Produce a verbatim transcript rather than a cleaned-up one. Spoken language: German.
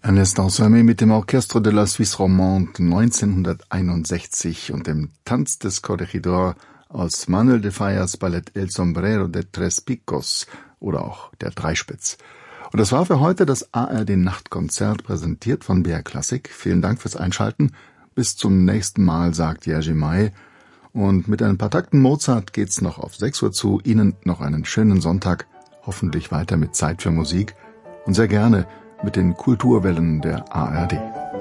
Ernest Ansermet mit dem Orchestre de la Suisse Romande neunzehnhunderteinundsechzig und dem Tanz des Corregidor aus Manuel de Fallas Ballett El Sombrero de Tres Picos oder auch der Dreispitz. Und das war für heute das A R D-Nachtkonzert, präsentiert von B R Classic. Vielen Dank fürs Einschalten. Bis zum nächsten Mal, sagt Jerzy May. Und mit ein paar Takten Mozart geht's noch auf sechs Uhr zu. Ihnen noch einen schönen Sonntag, hoffentlich weiter mit Zeit für Musik und sehr gerne mit den Kulturwellen der A R D.